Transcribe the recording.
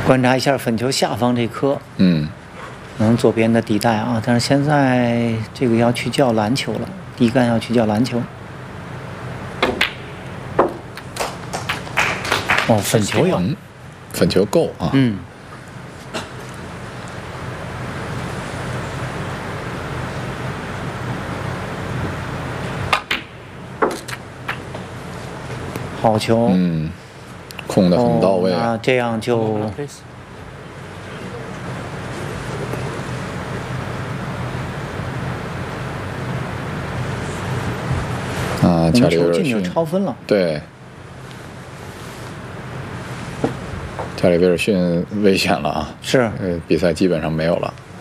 观察一下粉球下方这颗，左边的底带啊，但是现在这个要去叫篮球了，底杆要去叫篮球。哦，粉球有， 粉球够啊。 好球。 控得很到位。 那这样就。 加里威尔逊逊就超分了。 对，加里威尔逊危险了啊！ 是， 比赛基本上没有了。